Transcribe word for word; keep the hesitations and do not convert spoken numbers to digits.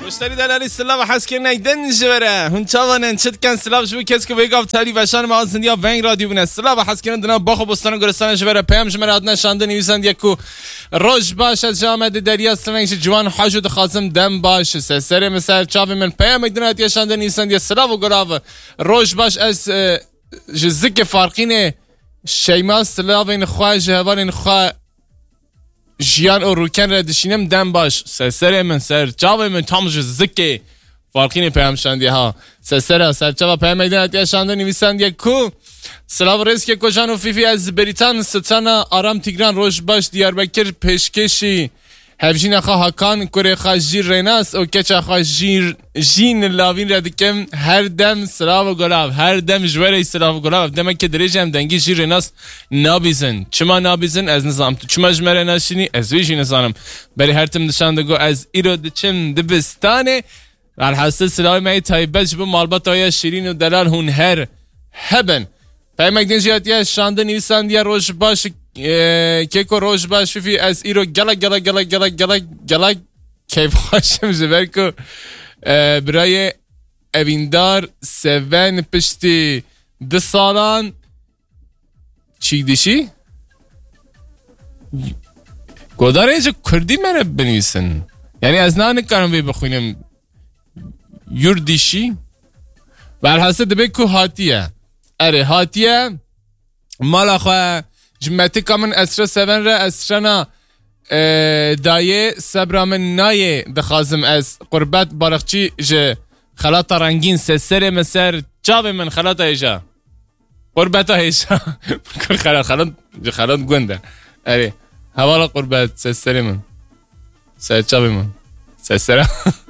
مشتری دلالی سلام حس که نیدن جوره هون چاوانن چت کن سلام شو کس که ویگاف تالی وشان ما زندیا ونگ رادیو بنا سلام حس که ندنا باخو بستان گرستان جوره پیام جمرات نشانده نویسند یکو روش باش از جامعه دریا سلنگ جوان حاجو دخازم دم باش سر مثلا چاوی من پیام مدنات یشانده نویسند یا سلام و گراو روش باش از جزک فارقینه شیما سلام این خواج هوان خوا جیان او روکن را دشینم دم باش سر من سر چاوی من تامج زکی فارقینه پیام شاندی ها سر سر چاوا پیام مدنات یشانده نویسند یکو سلام ریسک کوچان و فیفی از بریتان ستانا آرام تیگران روش باش دیاربکر پیشکشی هفجین خوا هکان کوری خوا جیر ریناس او کچا خوا جیر جین لاوین را دکم هر دم سلام و گلاب هر دم جوره سلام و گلاب دم که دریجه هم دنگی جیر ریناس نابیزن چما نابیزن از نظام تو چما جمره ناشینی از ویشی نظامم بری هر تم دشان دگو از ایرو دچم دبستانه الحاصل سلام می تایبج به مالبات های شیرین و دلال هون هر هبن پیام دنجیاتی شانده نویسند یا روش باش که کو روش باش فی از ایرو گلا گلا گلا گلا گلا گلا کیف خوشم جبر کو برای اویندار سون پشتی ده سالان چی دیشی گوداره اینجا کردی منه بنویسن یعنی از نه نکارم بی بخوینم یور دیشی برحاسه دبی کو هاتیه اره هاتیه مالا خواه جمعتی کامن اسرا سون را اسرنا دایه سبرامن نایه دخازم از قربت بارخچی جه خلاط رنگین سسر مسر جاوه من خلاط ایجا قربت ایجا خلاط خلاط خلاط گونده اره حوالا قربت سسر من سر جاوه من سسر